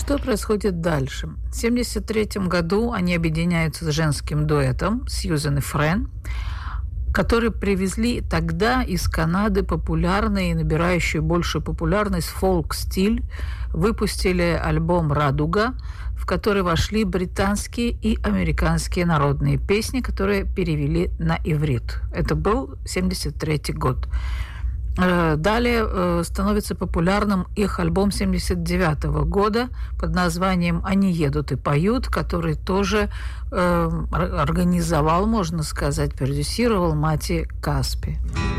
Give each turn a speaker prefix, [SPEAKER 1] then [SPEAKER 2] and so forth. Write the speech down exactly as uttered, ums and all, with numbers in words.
[SPEAKER 1] Что происходит дальше? В тысяча девятьсот семьдесят третьем году они объединяются с женским дуэтом Сьюзен и Френ, которые привезли тогда из Канады популярный и набирающий большую популярность фолк-стиль, выпустили альбом «Радуга», в который вошли британские и американские народные песни, которые перевели на иврит. Это был семьдесят третий год. Далее становится популярным их альбом семьдесят девятого года под названием «Они едут и поют», который тоже э, организовал, можно сказать, продюсировал Мати Каспи.